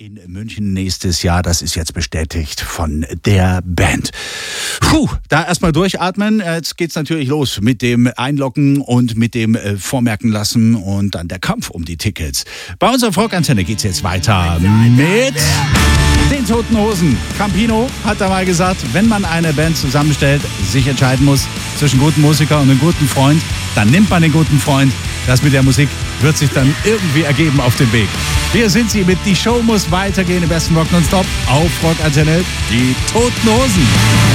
in München nächstes Jahr. Das ist jetzt bestätigt von der Band. Da erstmal durchatmen. Jetzt geht's natürlich los mit dem Einloggen und mit dem Vormerken lassen und dann der Kampf um die Tickets. Bei unserer Rockantenne geht's jetzt weiter mit den Toten Hosen. Campino hat da mal gesagt, wenn man eine Band zusammenstellt, sich entscheiden muss zwischen guten Musiker und einem guten Freund, dann nimmt man den guten Freund. Das mit der Musik wird sich dann irgendwie ergeben auf dem Weg. Hier sind sie mit Die Show muss weitergehen im besten Rock nonstop auf Rockantenne, die Toten Hosen.